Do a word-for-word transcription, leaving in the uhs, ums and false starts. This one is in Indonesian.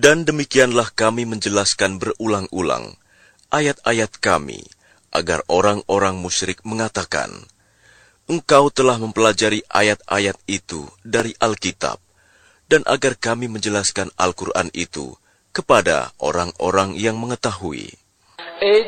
Dan demikianlah kami menjelaskan berulang-ulang ayat-ayat kami, agar orang-orang musyrik mengatakan, engkau telah mempelajari ayat-ayat itu dari Alkitab, dan agar kami menjelaskan Al-Quran itu kepada orang-orang yang mengetahui.